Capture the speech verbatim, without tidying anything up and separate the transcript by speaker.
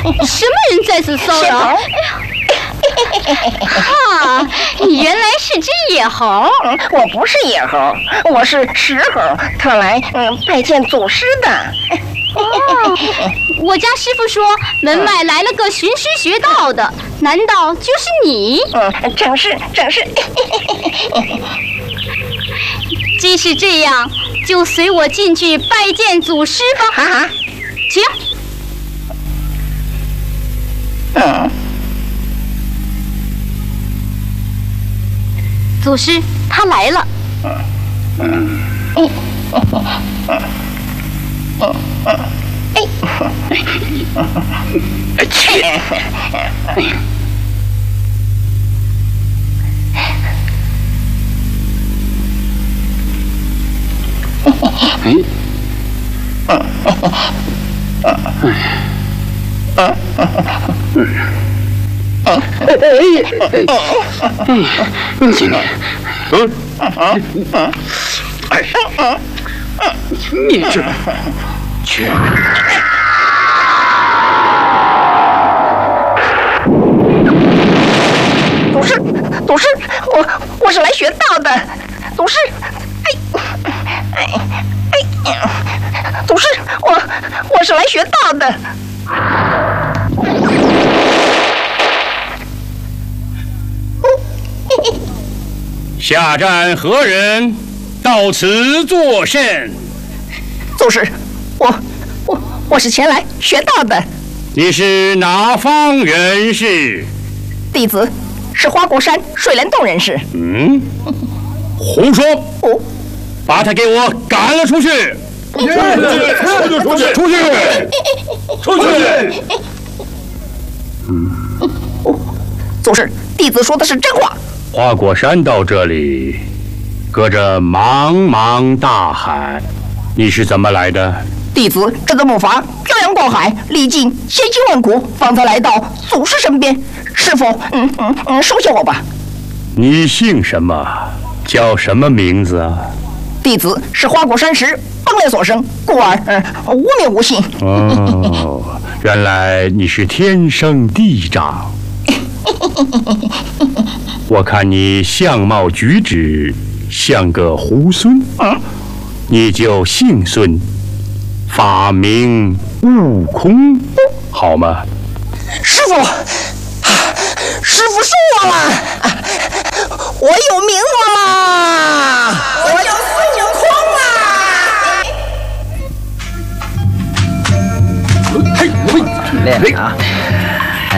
Speaker 1: 什么人在此骚扰？哎啊，原来是只野猴。
Speaker 2: 我不是野猴，我是石猴，特来嗯拜见祖师的。
Speaker 1: 哦，我家师傅说门外来了个寻师学道的，难道就是你？
Speaker 2: 嗯，正是正是。
Speaker 1: 既是这样，就随我进去拜见祖师吧。
Speaker 2: 哈哈，
Speaker 1: 请。
Speaker 2: 嗯，
Speaker 1: 祖师他来了。
Speaker 2: 嗯嗯嗯嗯嗯嗯，哎，去！
Speaker 3: 哎，
Speaker 2: 嗯嗯嗯嗯嗯。哎哎哎！
Speaker 3: 今天，嗯嗯嗯，哎，你这去！
Speaker 2: 祖师，祖师，我我是来学道的，祖师，哎哎哎，祖师，我我是来学道的。
Speaker 4: 下站何人？到此作甚？
Speaker 2: 祖师，我我我是前来学道的。
Speaker 4: 你是哪方人士？
Speaker 2: 弟子是花果山水帘洞人士。
Speaker 4: 嗯，胡说！
Speaker 2: 哦，
Speaker 4: 把他给我赶了出去！
Speaker 3: 出去！出去！出去！
Speaker 4: 出去！
Speaker 3: 出去！
Speaker 2: 嗯，哦，祖师，弟子说的是真话。
Speaker 4: 花果山到这里，隔着茫茫大海，你是怎么来的？
Speaker 2: 弟子这个木筏漂洋过海，历尽千辛万苦，方才来到祖师身边。师傅，嗯嗯嗯，收下我吧。
Speaker 4: 你姓什么？叫什么名字啊？
Speaker 2: 弟子是花果山石崩裂所生，故而嗯无名无姓。
Speaker 4: 哦，原来你是天生地长。我看你相貌举止像个猢狲，
Speaker 2: 嗯，
Speaker 4: 你就姓孙，法名悟空，好吗？
Speaker 2: 师傅，师傅说我了，我有名字啦，我叫孙悟空啦。
Speaker 3: 嘿，嘿，练啊！